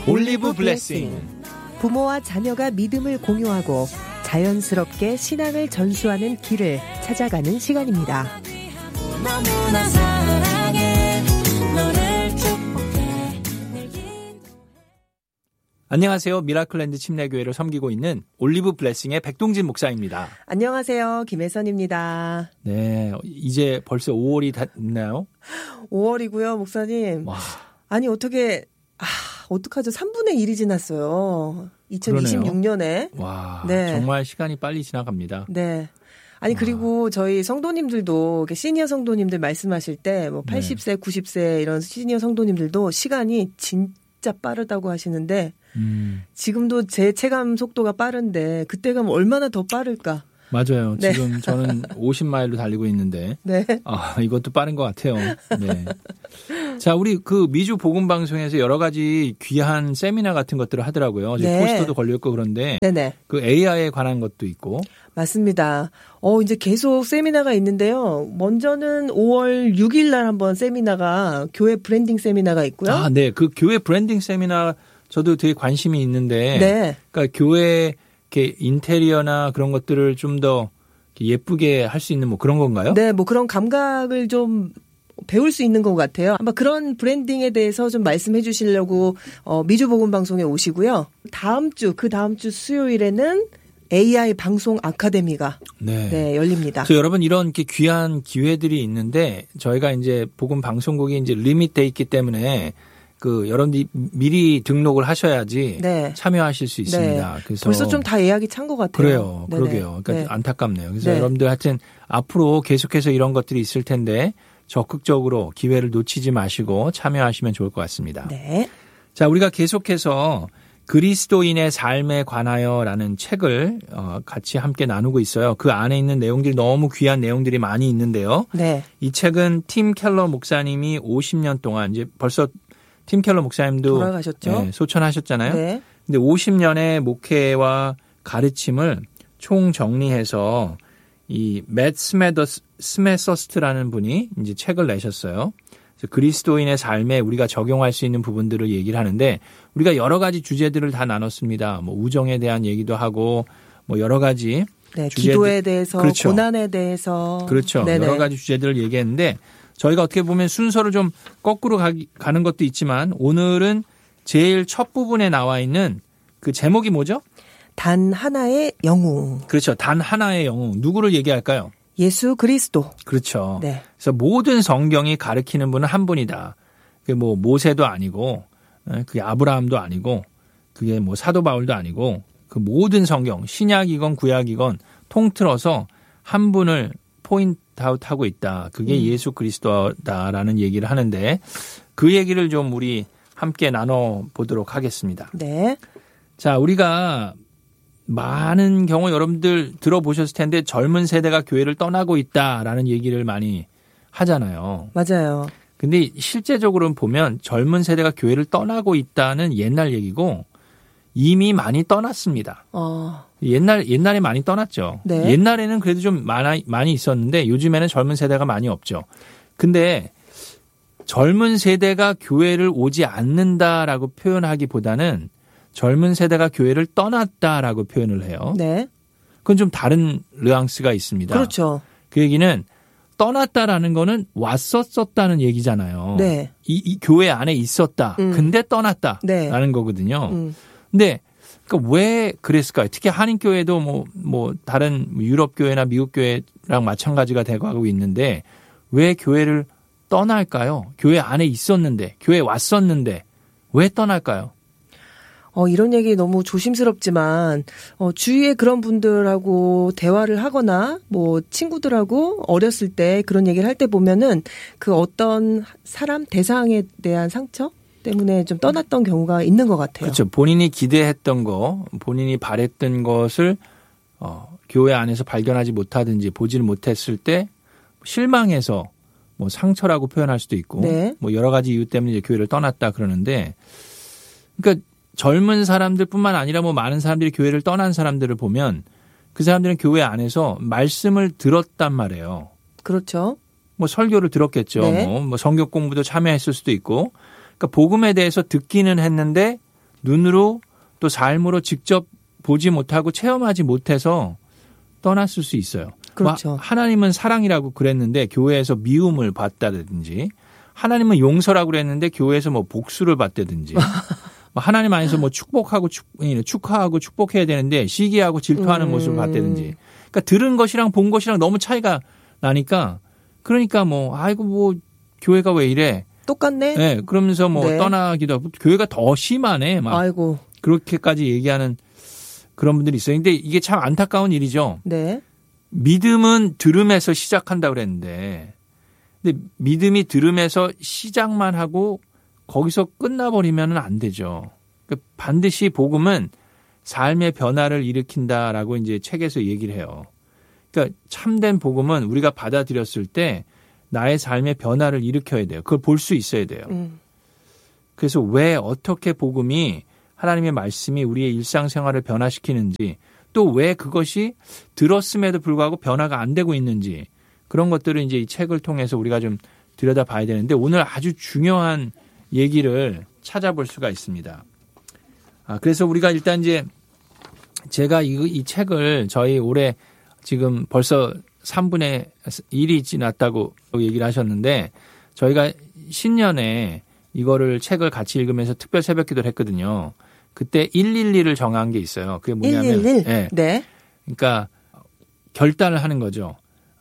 올리브 블레싱. 부모와 자녀가 믿음을 공유하고 자연스럽게 신앙을 전수하는 길을 찾아가는 시간입니다. 너무나 사랑해 너를 축복해. 안녕하세요. 미라클랜드 침례교회를 섬기고 있는 올리브 블레싱의 백동진 목사입니다. 안녕하세요. 김혜선입니다. 네, 이제 벌써 5월이 됐나요? 5월이고요, 목사님. 와. 아니 어떡하죠? 3분의 1이 지났어요. 2026년에. 와, 네. 정말 시간이 빨리 지나갑니다. 네. 아니 그리고 저희 성도님들도 시니어 성도님들 말씀하실 때 뭐 80세, 90세 이런 시니어 성도님들도 시간이 진짜 빠르다고 하시는데 지금도 제 체감 속도가 빠른데 그때 가면 얼마나 더 빠를까? 맞아요. 네. 지금 저는 50마일로 달리고 있는데 네. 이것도 빠른 것 같아요. 네. 자, 우리 그 미주 복음 방송에서 여러 가지 귀한 세미나 같은 것들을 하더라고요. 네. 포스터도 걸렸고 그런데 네네. 그 AI에 관한 것도 있고. 맞습니다. 이제 계속 세미나가 있는데요. 먼저는 5월 6일 날 한번 세미나가 교회 브랜딩 세미나가 있고요. 아, 네. 그 교회 브랜딩 세미나 저도 되게 관심이 있는데. 네. 그러니까 교회 이렇게 인테리어나 그런 것들을 좀 더 예쁘게 할 수 있는 뭐 그런 건가요? 네, 뭐 그런 감각을 좀 배울 수 있는 것 같아요. 아마 그런 브랜딩에 대해서 좀 말씀해 주시려고 미주복음 방송에 오시고요. 그 다음 주 수요일에는 AI 방송 아카데미가 네, 열립니다. 그래서 여러분 이런 이렇게 귀한 기회들이 있는데 저희가 이제 복음 방송국이 이제 리밋돼 있기 때문에 그 여러분들이 미리 등록을 하셔야지 네. 참여하실 수 있습니다. 네. 그래서 벌써 좀 다 예약이 찬 것 같아요. 그래요. 네네. 그러게요. 그러니까 네. 안타깝네요. 그래서 네. 여러분들 하여튼 앞으로 계속해서 이런 것들이 있을 텐데 적극적으로 기회를 놓치지 마시고 참여하시면 좋을 것 같습니다. 네. 자, 우리가 계속해서 그리스도인의 삶에 관하여라는 책을 같이 함께 나누고 있어요. 그 안에 있는 내용들이 너무 귀한 내용들이 많이 있는데요. 네. 이 책은 팀 켈러 목사님이 50년 동안 이제 벌써 팀 켈러 목사님도 돌아가셨죠? 네, 소천하셨잖아요. 네. 근데 50년의 목회와 가르침을 총 정리해서 이 맷 스메서스트라는 분이 이제 책을 내셨어요. 그래서 그리스도인의 삶에 우리가 적용할 수 있는 부분들을 얘기를 하는데 우리가 여러 가지 주제들을 다 나눴습니다. 뭐 우정에 대한 얘기도 하고 뭐 여러 가지 네, 기도에 대해서 그렇죠. 고난에 대해서 그렇죠. 네네. 여러 가지 주제들을 얘기했는데 저희가 어떻게 보면 순서를 좀 거꾸로 가는 것도 있지만 오늘은 제일 첫 부분에 나와 있는 그 제목이 뭐죠? 단 하나의 영웅. 그렇죠. 단 하나의 영웅. 누구를 얘기할까요? 예수 그리스도. 그렇죠. 네. 그래서 모든 성경이 가리키는 분은 한 분이다. 그게 뭐 모세도 아니고 그게 아브라함도 아니고 그게 뭐 사도 바울도 아니고 그 모든 성경 신약이건 구약이건 통틀어서 한 분을 포인트 아웃하고 있다. 그게 예수 그리스도다라는 얘기를 하는데 그 얘기를 좀 우리 함께 나눠보도록 하겠습니다. 네. 자, 우리가 많은 경우 여러분들 들어보셨을 텐데 젊은 세대가 교회를 떠나고 있다라는 얘기를 많이 하잖아요. 맞아요. 근데 실제적으로는 보면 젊은 세대가 교회를 떠나고 있다는 옛날 얘기고 이미 많이 떠났습니다. 옛날에 많이 떠났죠. 네. 옛날에는 그래도 좀 많이 있었는데 요즘에는 젊은 세대가 많이 없죠. 근데 젊은 세대가 교회를 오지 않는다라고 표현하기보다는 젊은 세대가 교회를 떠났다라고 표현을 해요. 네. 그건 좀 다른 뉘앙스가 있습니다. 그렇죠. 그 얘기는 떠났다라는 거는 왔었다는 얘기잖아요. 네. 이 교회 안에 있었다. 근데 떠났다라는 네. 거거든요. 근데 그러니까 왜 그랬을까요? 특히 한인교회도 뭐 다른 유럽 교회나 미국 교회랑 마찬가지가 되고 있는데 왜 교회를 떠날까요? 교회 안에 있었는데, 교회 왔었는데 왜 떠날까요? 이런 얘기 너무 조심스럽지만 주위에 그런 분들하고 대화를 하거나 뭐 친구들하고 어렸을 때 그런 얘기를 할 때 보면은 그 어떤 사람 대상에 대한 상처 때문에 좀 떠났던 경우가 있는 것 같아요. 그렇죠. 본인이 기대했던 거, 본인이 바랬던 것을 교회 안에서 발견하지 못하든지 보지를 못했을 때 실망해서 뭐 상처라고 표현할 수도 있고 네. 뭐 여러 가지 이유 때문에 이제 교회를 떠났다 그러는데 그러니까 젊은 사람들뿐만 아니라 뭐 많은 사람들이 교회를 떠난 사람들을 보면 그 사람들은 교회 안에서 말씀을 들었단 말이에요. 그렇죠. 뭐 설교를 들었겠죠. 네. 뭐 성경 공부도 참여했을 수도 있고. 그러니까 복음에 대해서 듣기는 했는데 눈으로 또 삶으로 직접 보지 못하고 체험하지 못해서 떠났을 수 있어요. 그렇죠. 하나님은 사랑이라고 그랬는데 교회에서 미움을 받다든지, 하나님은 용서라고 그랬는데 교회에서 뭐 복수를 받다든지, 하나님 안에서 뭐 축복하고 축하하고 축복해야 되는데 시기하고 질투하는 모습을 봤다든지. 그러니까 들은 것이랑 본 것이랑 너무 차이가 나니까, 그러니까 뭐 아이고 뭐 교회가 왜 이래? 똑같네. 네, 그러면서 뭐 네. 떠나기도 하고 교회가 더 심하네. 막 아이고. 그렇게까지 얘기하는 그런 분들이 있어요. 근데 이게 참 안타까운 일이죠. 네. 믿음은 들음에서 시작한다 그랬는데, 근데 믿음이 들음에서 시작만 하고 거기서 끝나버리면 안 되죠. 그러니까 반드시 복음은 삶의 변화를 일으킨다라고 이제 책에서 얘기를 해요. 그러니까 참된 복음은 우리가 받아들였을 때 나의 삶의 변화를 일으켜야 돼요. 그걸 볼 수 있어야 돼요. 그래서 왜 어떻게 복음이, 하나님의 말씀이 우리의 일상생활을 변화시키는지, 또 왜 그것이 들었음에도 불구하고 변화가 안 되고 있는지, 그런 것들을 이제 이 책을 통해서 우리가 좀 들여다봐야 되는데, 오늘 아주 중요한 얘기를 찾아볼 수가 있습니다. 그래서 우리가 일단 이제 제가 이 책을 저희 올해 지금 벌써 3분의 1이 지났다고 얘기를 하셨는데, 저희가 신년에 이거를 책을 같이 읽으면서 특별 새벽 기도를 했거든요. 그때 112를 정한 게 있어요. 그게 뭐냐면 111. 네. 네. 그러니까 결단을 하는 거죠.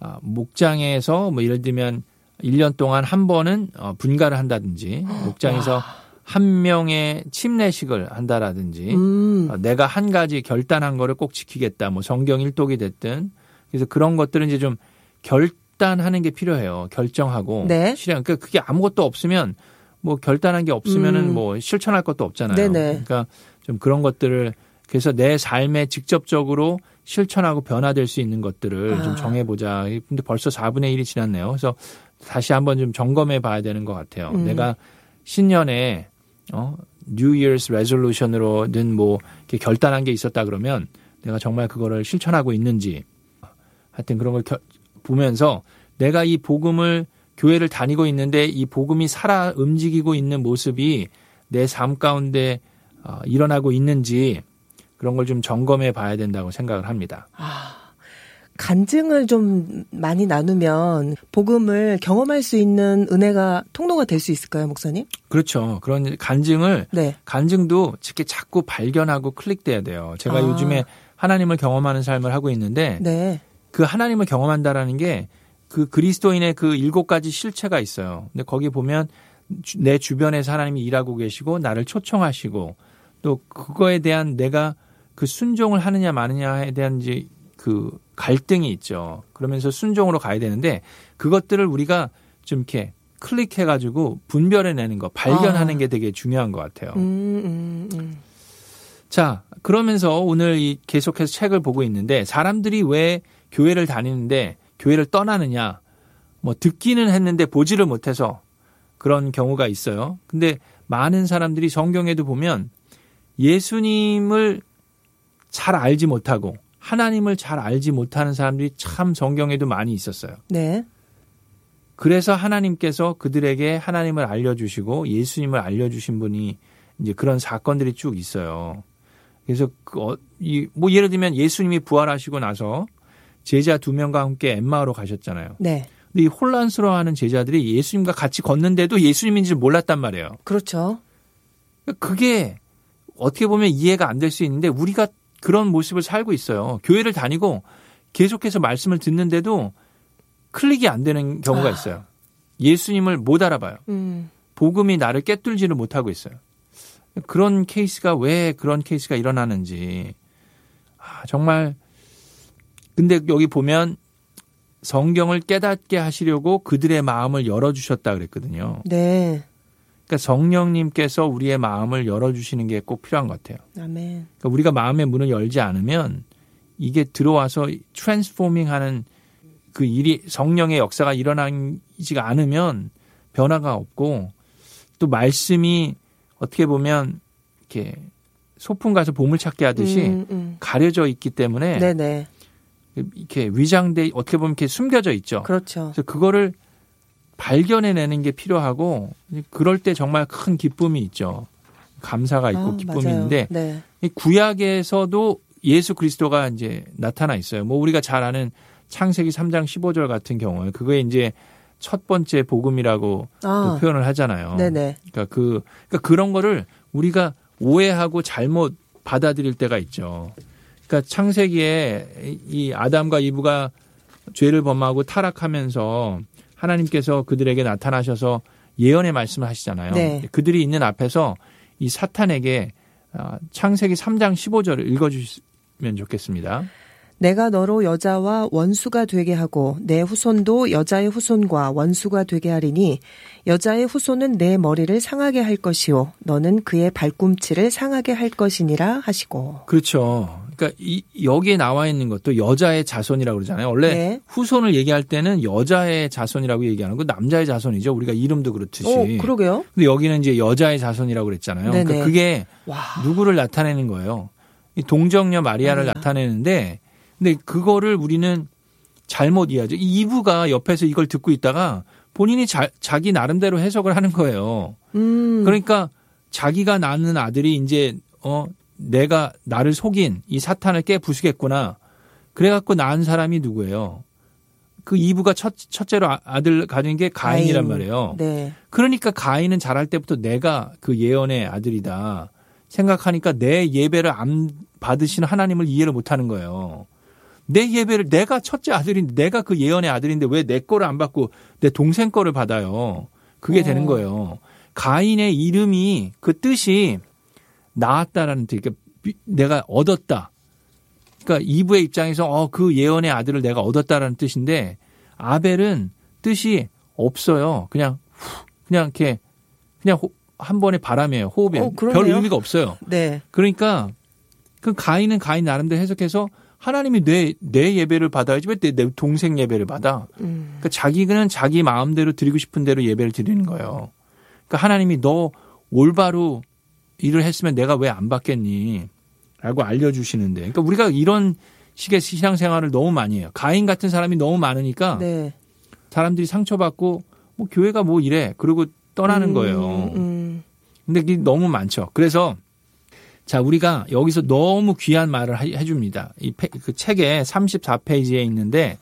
목장에서 뭐 예를 들면 1년 동안 한 번은 분가를 한다든지, 목장에서 한 명의 침례식을 한다라든지, 내가 한 가지 결단한 거를 꼭 지키겠다. 뭐 성경 일독이 됐든. 그래서 그런 것들은 이제 좀 결단하는 게 필요해요. 결정하고 네. 실행. 그러니까 그게 아무것도 없으면, 뭐 결단한 게 없으면은 뭐 실천할 것도 없잖아요. 네네. 그러니까 좀 그런 것들을, 그래서 내 삶에 직접적으로 실천하고 변화될 수 있는 것들을 좀 정해보자. 근데 벌써 4분의 1이 지났네요. 그래서 다시 한번 좀 점검해 봐야 되는 것 같아요. 내가 신년에 New Year's Resolution으로는 뭐 이렇게 결단한 게 있었다 그러면 내가 정말 그거를 실천하고 있는지, 하여튼 그런 걸 보면서 내가 이 복음을, 교회를 다니고 있는데 이 복음이 살아 움직이고 있는 모습이 내 삶 가운데 일어나고 있는지, 그런 걸 좀 점검해 봐야 된다고 생각을 합니다. 간증을 좀 많이 나누면 복음을 경험할 수 있는 은혜가, 통로가 될 수 있을까요, 목사님? 그렇죠. 그런 간증을, 네. 간증도 이렇게 자꾸 발견하고 클릭돼야 돼요. 제가 요즘에 하나님을 경험하는 삶을 하고 있는데, 네. 그 하나님을 경험한다라는 게 그 그리스도인의 그 7가지 실체가 있어요. 근데 거기 보면 내 주변에서 하나님이 일하고 계시고 나를 초청하시고, 또 그거에 대한 내가 그 순종을 하느냐 마느냐에 대한 이제 그 갈등이 있죠. 그러면서 순종으로 가야 되는데, 그것들을 우리가 좀 이렇게 클릭해가지고 분별해내는 거, 발견하는 게 되게 중요한 것 같아요. 자, 그러면서 오늘 계속해서 책을 보고 있는데, 사람들이 왜 교회를 다니는데 교회를 떠나느냐, 뭐 듣기는 했는데 보지를 못해서 그런 경우가 있어요. 근데 많은 사람들이 성경에도 보면 예수님을 잘 알지 못하고 하나님을 잘 알지 못하는 사람들이 참 성경에도 많이 있었어요. 네. 그래서 하나님께서 그들에게 하나님을 알려주시고 예수님을 알려주신 분이 이제 그런 사건들이 쭉 있어요. 그래서 뭐 예를 들면 예수님이 부활하시고 나서 제자 2명과 함께 엠마오로 가셨잖아요. 네. 근데 이 혼란스러워하는 제자들이 예수님과 같이 걷는데도 예수님인지 몰랐단 말이에요. 그렇죠. 그게 어떻게 보면 이해가 안 될 수 있는데, 우리가 그런 모습을 살고 있어요. 교회를 다니고 계속해서 말씀을 듣는데도 클릭이 안 되는 경우가 있어요. 예수님을 못 알아봐요. 복음이 나를 꿰뚫지를 못하고 있어요. 그런 케이스가, 왜 그런 케이스가 일어나는지. 정말. 근데 여기 보면 성경을 깨닫게 하시려고 그들의 마음을 열어주셨다 그랬거든요. 네. 그러니까 성령님께서 우리의 마음을 열어주시는 게 꼭 필요한 것 같아요. 아멘. 그러니까 우리가 마음의 문을 열지 않으면 이게 들어와서 트랜스포밍하는 그 일이, 성령의 역사가 일어나지가 않으면 변화가 없고, 또 말씀이 어떻게 보면 이렇게 소풍 가서 보물찾기 하듯이 가려져 있기 때문에 네네. 이렇게 위장돼, 어떻게 보면 이렇게 숨겨져 있죠. 그렇죠. 그래서 그거를 발견해내는 게 필요하고, 그럴 때 정말 큰 기쁨이 있죠. 감사가 있고 기쁨이 맞아요. 있는데 네. 이 구약에서도 예수 그리스도가 이제 나타나 있어요. 뭐 우리가 잘 아는 창세기 3장 15절 같은 경우에 그거에 이제 첫 번째 복음이라고 또 표현을 하잖아요. 네네. 그러니까 그런 거를 우리가 오해하고 잘못 받아들일 때가 있죠. 그러니까 창세기에 이 아담과 이브가 죄를 범하고 타락하면서 하나님께서 그들에게 나타나셔서 예언의 말씀을 하시잖아요. 네. 그들이 있는 앞에서 이 사탄에게 창세기 3장 15절을 읽어주시면 좋겠습니다. 내가 너로 여자와 원수가 되게 하고 내 후손도 여자의 후손과 원수가 되게 하리니 여자의 후손은 내 머리를 상하게 할 것이요 너는 그의 발꿈치를 상하게 할 것이니라 하시고. 그렇죠. 그러니까 여기에 나와 있는 것도 여자의 자손이라고 그러잖아요. 원래 네. 후손을 얘기할 때는 여자의 자손이라고 얘기하는 거 남자의 자손이죠. 우리가 이름도 그렇듯이. 그러게요. 근데 여기는 이제 여자의 자손이라고 그랬잖아요. 그러니까 그게 누구를 나타내는 거예요. 이 동정녀 마리아를 나타내는데 근데 그거를 우리는 잘못 이해하죠. 이브가 옆에서 이걸 듣고 있다가 본인이 자기 나름대로 해석을 하는 거예요. 그러니까 자기가 낳는 아들이 이제 내가 나를 속인 이 사탄을 깨 부수겠구나. 그래갖고 낳은 사람이 누구예요? 그 이브가 첫째로 아들 가진 게 가인이란 말이에요. 네. 그러니까 가인은 자랄 때부터 내가 그 예언의 아들이다 생각하니까 내 예배를 안 받으시는 하나님을 이해를 못하는 거예요. 내 예배를 내가 첫째 아들인데 내가 그 예언의 아들인데 왜 내 거를 안 받고 내 동생 거를 받아요. 그게 되는 거예요. 가인의 이름이 그 뜻이 낳았다라는 뜻. 그러니까 내가 얻었다. 그러니까 이브의 입장에서 그 예언의 아들을 내가 얻었다라는 뜻인데 아벨은 뜻이 없어요. 그냥 이렇게 그냥 한 번의 바람이에요. 호흡이에요. 별 의미가 없어요. 네. 그러니까 그 가인은 가인 나름대로 해석해서 하나님이 내 예배를 받아야지 왜 내 동생 예배를 받아? 그러니까 자기는 자기 마음대로 드리고 싶은 대로 예배를 드리는 거예요. 그러니까 하나님이 너 올바로 일을 했으면 내가 왜 안 받겠니? 라고 알려주시는데. 그러니까 우리가 이런 식의 신앙생활을 너무 많이 해요. 가인 같은 사람이 너무 많으니까 네. 사람들이 상처받고 뭐 교회가 뭐 이래. 그러고 떠나는 거예요. 근데 이게 너무 많죠. 그래서 자, 우리가 여기서 너무 귀한 말을 해줍니다. 그 책에 34페이지에 있는데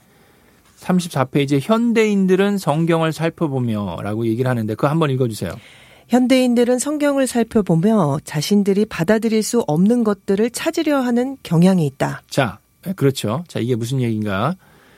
34페이지에 현대인들은 성경을 살펴보며 라고 얘기를 하는데 그거 한번 읽어주세요. 현대인들은 성경을 살펴보며 자신들이 받아들일 수 없는 것들을 찾으려 하는 경향이 있다. 자, 그렇죠. 자, 이게 무슨 얘기인가?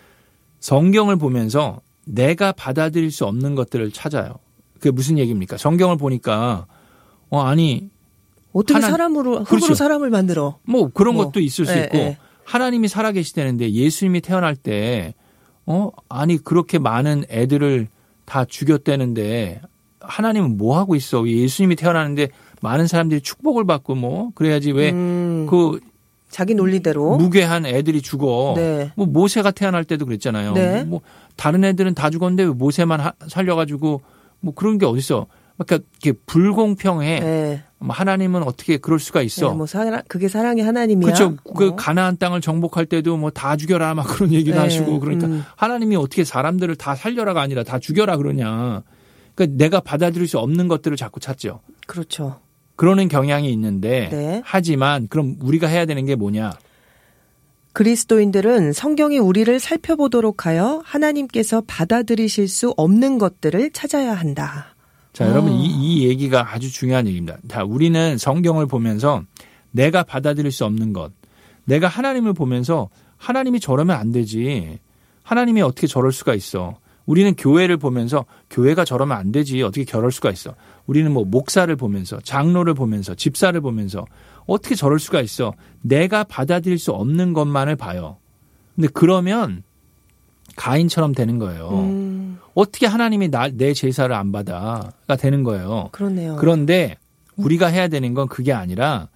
성경을 보면서 내가 받아들일 수 없는 것들을 찾아요. 그게 무슨 얘기입니까? 성경을 보니까 아니 어떻게 흙으로 그렇죠. 사람을 만들어? 뭐 그런 것도 있을 수 있고 하나님이 살아계시다는데 예수님이 태어날 때 아니 그렇게 많은 애들을 다 죽였다는데 하나님은 뭐 하고 있어? 예수님이 태어나는데 많은 사람들이 축복을 받고 뭐 그래야지 왜 그 자기 논리대로 무괴한 애들이 죽어. 네. 뭐 모세가 태어날 때도 그랬잖아요. 네. 뭐 다른 애들은 다 죽었는데 왜 모세만 살려가지고 뭐 그런 게 어딨어? 그러니까 이게 불공평해. 네. 하나님은 어떻게 그럴 수가 있어? 네, 뭐 그게 사랑의 하나님이야. 그렇죠. 그 가나안 땅을 정복할 때도 뭐 다 죽여라 막 그런 얘기도 하시고 그러니까 하나님이 어떻게 사람들을 다 살려라가 아니라 다 죽여라 그러냐. 그러니까 내가 받아들일 수 없는 것들을 자꾸 찾죠. 그렇죠. 그러는 경향이 있는데 네. 하지만 그럼 우리가 해야 되는 게 뭐냐? 그리스도인들은 성경이 우리를 살펴보도록 하여 하나님께서 받아들이실 수 없는 것들을 찾아야 한다. 자, 여러분 이 얘기가 아주 중요한 얘기입니다. 자, 우리는 성경을 보면서 내가 받아들일 수 없는 것, 내가 하나님을 보면서 하나님이 저러면 안 되지. 하나님이 어떻게 저럴 수가 있어. 우리는 교회를 보면서 교회가 저러면 안 되지. 어떻게 저럴 수가 있어. 우리는 뭐 목사를 보면서 장로를 보면서 집사를 보면서 어떻게 저럴 수가 있어. 내가 받아들일 수 없는 것만을 봐요. 근데 그러면 가인처럼 되는 거예요. 어떻게 하나님이 내 제사를 안 받아가 되는 거예요. 그렇네요. 그런데 우리가 해야 되는 건 그게 아니라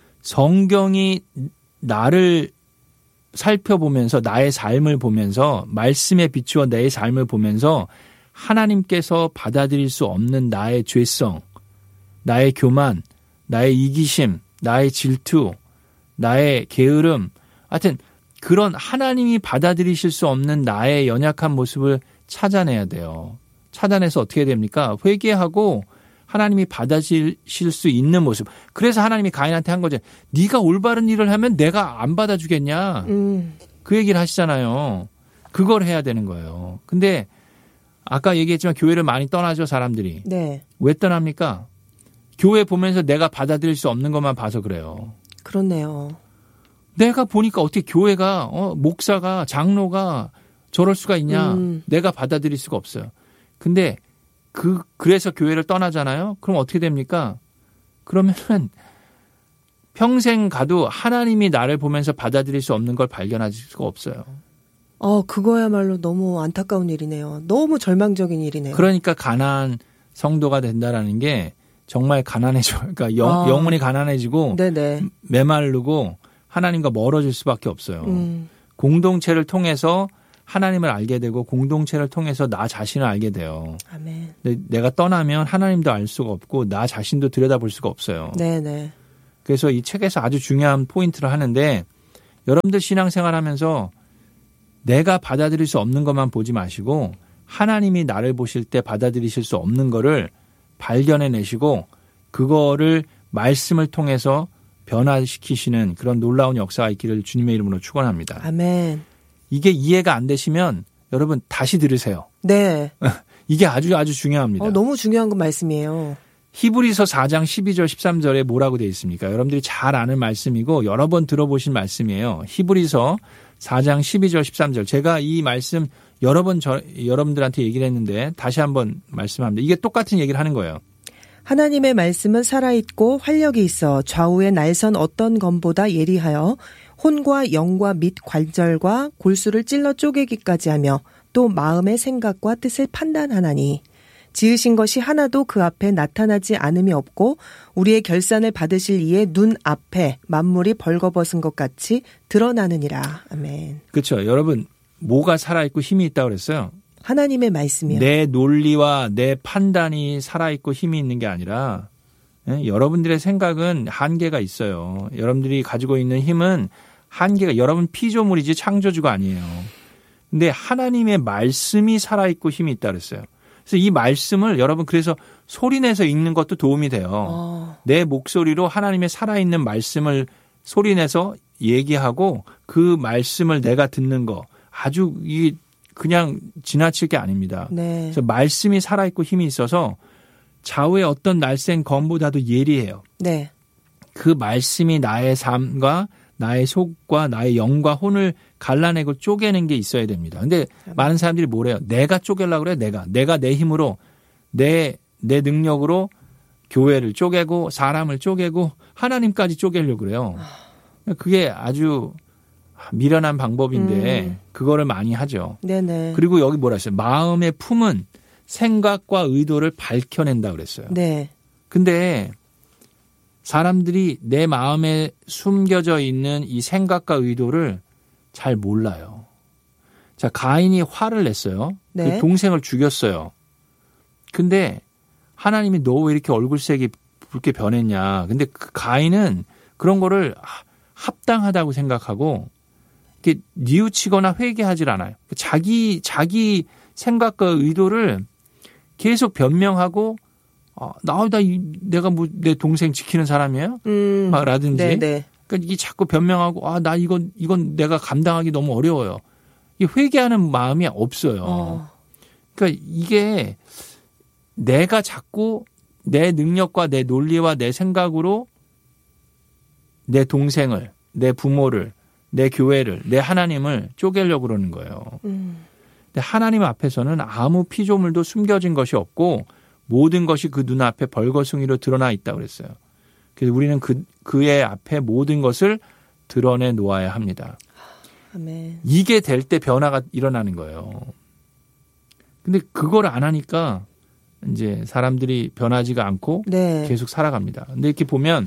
성경이 나를 살펴보면서 나의 삶을 보면서 말씀에 비추어 내 삶을 보면서 하나님께서 받아들일 수 없는 나의 죄성, 나의 교만, 나의 이기심, 나의 질투, 나의 게으름, 하여튼 그런 하나님이 받아들이실 수 없는 나의 연약한 모습을 찾아내야 돼요. 찾아내서 어떻게 됩니까? 회개하고 하나님이 받아주실 수 있는 모습. 그래서 하나님이 가인한테 한 거죠. 네가 올바른 일을 하면 내가 안 받아주겠냐. 그 얘기를 하시잖아요. 그걸 해야 되는 거예요. 근데 아까 얘기했지만 교회를 많이 떠나죠, 사람들이. 네. 왜 떠납니까? 교회 보면서 내가 받아들일 수 없는 것만 봐서 그래요. 그렇네요. 내가 보니까 어떻게 교회가 목사가 장로가 저럴 수가 있냐. 내가 받아들일 수가 없어요. 근데 그래서 교회를 떠나잖아요. 그럼 어떻게 됩니까? 그러면은 평생 가도 하나님이 나를 보면서 받아들일 수 없는 걸 발견할 수가 없어요. 그거야말로 너무 안타까운 일이네요. 너무 절망적인 일이네요. 그러니까 가난한 성도가 된다라는 게 정말 가난해져. 그러니까 영혼이 가난해지고 네네. 메마르고 하나님과 멀어질 수밖에 없어요. 공동체를 통해서 하나님을 알게 되고 공동체를 통해서 나 자신을 알게 돼요. 아멘. 근데 내가 떠나면 하나님도 알 수가 없고 나 자신도 들여다볼 수가 없어요. 네네. 그래서 이 책에서 아주 중요한 포인트를 하는데 여러분들 신앙생활하면서 내가 받아들일 수 없는 것만 보지 마시고 하나님이 나를 보실 때 받아들이실 수 없는 거를 발견해내시고 그거를 말씀을 통해서 변화시키시는 그런 놀라운 역사가 있기를 주님의 이름으로 축원합니다. 아멘. 이게 이해가 안 되시면 여러분 다시 들으세요. 네. 이게 아주 중요합니다. 너무 중요한 건 말씀이에요. 히브리서 4장 12절 13절에 뭐라고 되어 있습니까? 여러분들이 잘 아는 말씀이고 여러 번 들어보신 말씀이에요. 히브리서 4장 12절 13절. 제가 이 말씀 여러 번 여러분들한테 얘기를 했는데 다시 한번 말씀합니다. 이게 똑같은 얘기를 하는 거예요. 하나님의 말씀은 살아있고 활력이 있어 좌우의 날선 어떤 검보다 예리하여 혼과 영과 및 관절과 골수를 찔러 쪼개기까지 하며 또 마음의 생각과 뜻을 판단하나니 지으신 것이 하나도 그 앞에 나타나지 않음이 없고 우리의 결산을 받으실 이의 눈 앞에 만물이 벌거벗은 것 같이 드러나느니라. 아멘. 그렇죠. 여러분 뭐가 살아있고 힘이 있다고 그랬어요? 하나님의 말씀이요. 내 논리와 내 판단이 살아있고 힘이 있는 게 아니라 여러분들의 생각은 한계가 있어요. 여러분들이 가지고 있는 힘은 한계가 여러분 피조물이지 창조주가 아니에요. 근데 하나님의 말씀이 살아있고 힘이 있다 그랬어요. 그래서 이 말씀을 여러분 그래서 소리내서 읽는 것도 도움이 돼요. 내 목소리로 하나님의 살아있는 말씀을 소리내서 얘기하고 그 말씀을 내가 듣는 거 아주 이 그냥 지나칠 게 아닙니다. 네. 그래서 말씀이 살아있고 힘이 있어서 좌우의 어떤 날쌘 검보다도 예리해요. 네. 그 말씀이 나의 삶과 나의 속과 나의 영과 혼을 갈라내고 쪼개는 게 있어야 됩니다. 근데 많은 사람들이 뭐래요? 내가 쪼개려고 그래. 내가 내 힘으로 내 능력으로 교회를 쪼개고 사람을 쪼개고 하나님까지 쪼개려고 그래요. 그게 아주 미련한 방법인데 그거를 많이 하죠. 네네. 그리고 여기 뭐라 했어요? 마음의 품은 생각과 의도를 밝혀낸다 그랬어요. 네. 근데 사람들이 내 마음에 숨겨져 있는 이 생각과 의도를 잘 몰라요. 자, 가인이 화를 냈어요. 네. 그 동생을 죽였어요. 근데 하나님이 너 왜 이렇게 얼굴색이 붉게 변했냐. 근데 그 가인은 그런 거를 합당하다고 생각하고 이렇게 뉘우치거나 회개하질 않아요. 자기 생각과 의도를 계속 변명하고 내가 뭐 내 동생 지키는 사람이에요? 막 라든지. 네네. 그러니까 이게 자꾸 변명하고 나 이건 내가 감당하기 너무 어려워요. 이 회개하는 마음이 없어요. 그러니까 이게 내가 자꾸 내 능력과 내 논리와 내 생각으로 내 동생을, 내 부모를, 내 교회를, 내 하나님을 쪼개려고 그러는 거예요. 근데 하나님 앞에서는 아무 피조물도 숨겨진 것이 없고 모든 것이 그 눈앞에 벌거숭이로 드러나 있다고 그랬어요. 그래서 우리는 그의 앞에 모든 것을 드러내 놓아야 합니다. 아멘. 이게 될 때 변화가 일어나는 거예요. 근데 그걸 안 하니까 이제 사람들이 변하지가 않고 네. 계속 살아갑니다. 근데 이렇게 보면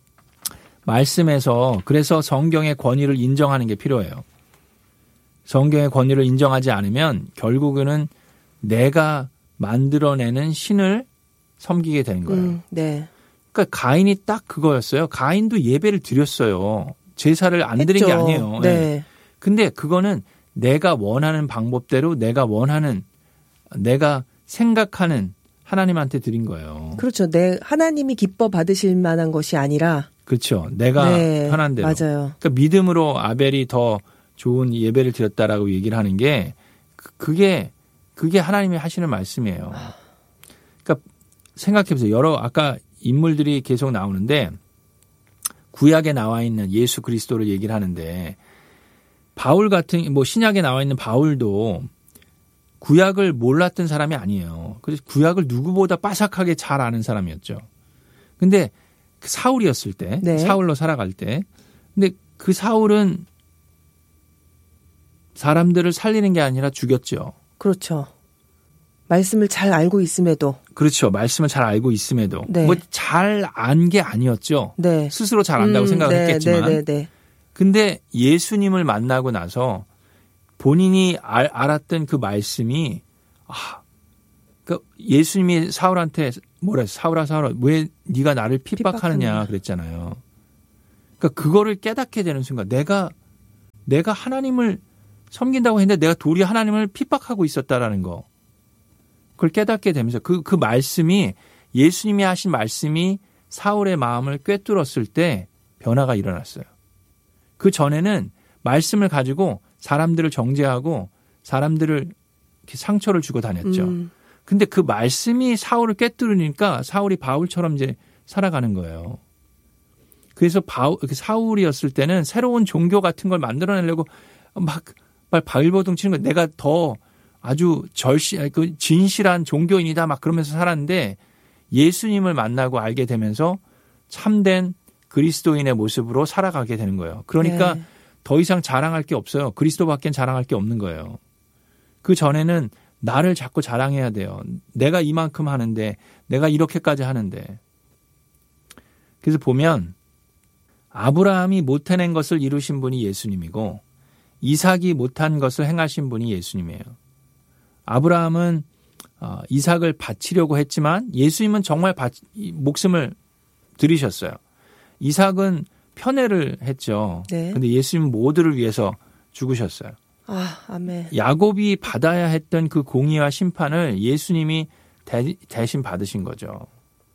말씀에서 그래서 성경의 권위를 인정하는 게 필요해요. 성경의 권위를 인정하지 않으면 결국에는 내가 만들어내는 신을 섬기게 되는 거예요. 네. 그러니까 가인이 딱 그거였어요. 가인도 예배를 드렸어요. 제사를 안 드린 게 아니에요. 네. 근데 그거는 내가 원하는 방법대로 내가 생각하는 하나님한테 드린 거예요. 그렇죠. 하나님이 기뻐 받으실 만한 것이 아니라. 그렇죠. 내가 네, 편한 대로. 맞아요. 그러니까 믿음으로 아벨이 더 좋은 예배를 드렸다라고 얘기를 하는 게 그게 하나님이 하시는 말씀이에요. 그러니까 생각해 보세요. 아까 인물들이 계속 나오는데 구약에 나와 있는 예수 그리스도를 얘기를 하는데 바울 같은 신약에 나와 있는 바울도 구약을 몰랐던 사람이 아니에요. 그래서 구약을 누구보다 빠삭하게 잘 아는 사람이었죠. 근데 사울이었을 때, 네. 사울로 살아갈 때, 근데 그 사울은 사람들을 살리는 게 아니라 죽였죠. 그렇죠. 말씀을 잘 알고 있음에도. 그렇죠. 말씀을 잘 알고 있음에도. 네. 잘 안 게 아니었죠. 네. 스스로 잘 안다고 생각을 했겠지만. 네. 근데 예수님을 만나고 나서 본인이 알았던 그 말씀이 그러니까 예수님이 사울한테 뭐래? 사울아 왜 네가 나를 핍박하느냐 그랬잖아요. 그러니까 그거를 깨닫게 되는 순간 내가 하나님을 섬긴다고 했는데 내가 도리어 하나님을 핍박하고 있었다라는 거. 그걸 깨닫게 되면서 그 말씀이 예수님이 하신 말씀이 사울의 마음을 꿰뚫었을 때 변화가 일어났어요. 그 전에는 말씀을 가지고 사람들을 정죄하고 사람들을 이렇게 상처를 주고 다녔죠. 근데 그 말씀이 사울을 꿰뚫으니까 사울이 바울처럼 이제 살아가는 거예요. 그래서 사울이었을 때는 새로운 종교 같은 걸 만들어내려고 막 발버둥 치는 거예요. 내가 더 아주 진실한 종교인이다 막 그러면서 살았는데 예수님을 만나고 알게 되면서 참된 그리스도인의 모습으로 살아가게 되는 거예요. 그러니까 네. 더 이상 자랑할 게 없어요. 그리스도밖엔 자랑할 게 없는 거예요. 그 전에는 나를 자꾸 자랑해야 돼요. 내가 이만큼 하는데 내가 이렇게까지 하는데. 그래서 보면 아브라함이 못 해낸 것을 이루신 분이 예수님이고 이삭이 못한 것을 행하신 분이 예수님이에요. 아브라함은 이삭을 바치려고 했지만 예수님은 정말 목숨을 들이셨어요. 이삭은 편애를 했죠. 그런데 네. 예수님은 모두를 위해서 죽으셨어요. 아멘. 야곱이 받아야 했던 그 공의와 심판을 예수님이 대신 받으신 거죠.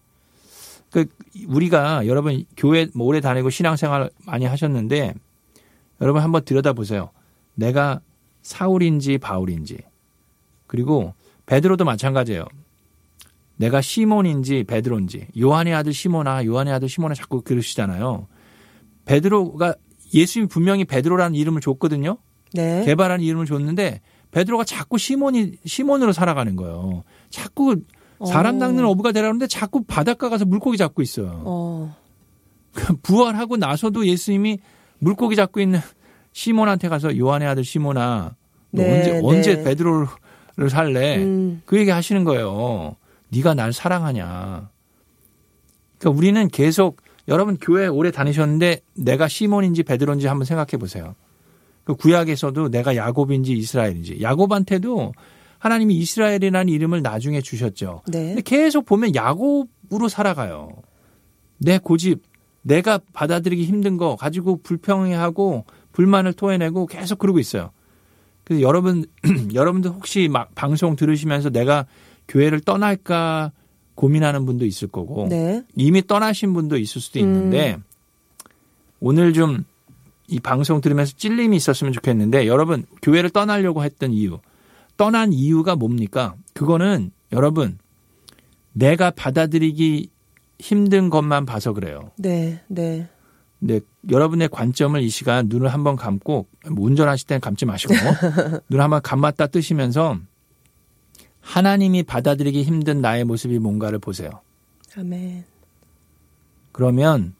우리가 여러분 교회 오래 다니고 신앙생활 많이 하셨는데 여러분 한번 들여다보세요. 내가 사울인지 바울인지 그리고 베드로도 마찬가지예요. 내가 시몬인지 베드로인지 요한의 아들 시몬아 자꾸 그러시잖아요. 베드로가 예수님이 분명히 베드로라는 이름을 줬거든요. 네. 개발한 이름을 줬는데 베드로가 자꾸 시몬으로 살아가는 거예요. 자꾸 사람 낚는 어부가 되라는데 자꾸 바닷가 가서 물고기 잡고 있어요. 부활하고 나서도 예수님이 물고기 잡고 있는 시몬한테 가서 요한의 아들 시몬아 너 언제 베드로를 살래? 그 얘기 하시는 거예요. 네가 날 사랑하냐. 그러니까 우리는 계속 여러분 교회 오래 다니셨는데 내가 시몬인지 베드로인지 한번 생각해 보세요. 그 구약에서도 내가 야곱인지 이스라엘인지 야곱한테도 하나님이 이스라엘이라는 이름을 나중에 주셨죠. 네. 근데 계속 보면 야곱으로 살아가요. 내 고집, 내가 받아들이기 힘든 거 가지고 불평해하고 불만을 토해내고 계속 그러고 있어요. 그래서 여러분들 혹시 막 방송 들으시면서 내가 교회를 떠날까 고민하는 분도 있을 거고 네. 이미 떠나신 분도 있을 수도 있는데 오늘 좀 이 방송 들으면서 찔림이 있었으면 좋겠는데 여러분 교회를 떠나려고 했던 이유 떠난 이유가 뭡니까? 그거는 여러분 내가 받아들이기 힘든 것만 봐서 그래요. 네. 근데 여러분의 관점을 이 시간 눈을 한번 감고 운전하실 때는 감지 마시고 눈을 한번 감았다 뜨시면서 하나님이 받아들이기 힘든 나의 모습이 뭔가를 보세요. 아멘. 그러면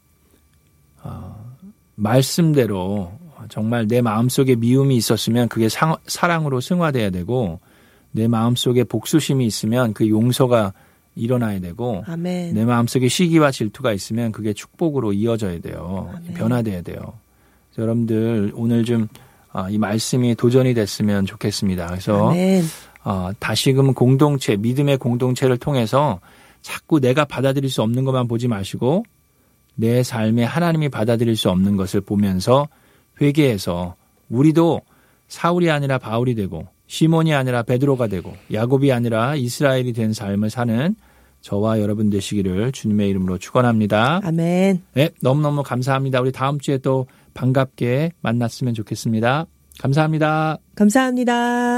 말씀대로 정말 내 마음속에 미움이 있었으면 그게 사랑으로 승화돼야 되고 내 마음속에 복수심이 있으면 그 용서가 일어나야 되고 아멘. 내 마음속에 시기와 질투가 있으면 그게 축복으로 이어져야 돼요. 아멘. 변화돼야 돼요. 그래서 여러분들 오늘 좀 이 말씀이 도전이 됐으면 좋겠습니다. 그래서 아멘. 다시금 공동체, 믿음의 공동체를 통해서 자꾸 내가 받아들일 수 없는 것만 보지 마시고 내 삶에 하나님이 받아들일 수 없는 것을 보면서 회개해서 우리도 사울이 아니라 바울이 되고 시몬이 아니라 베드로가 되고 야곱이 아니라 이스라엘이 된 삶을 사는 저와 여러분 되시기를 주님의 이름으로 축원합니다. 아멘. 네, 너무너무 감사합니다. 우리 다음 주에 또 반갑게 만났으면 좋겠습니다. 감사합니다. 감사합니다.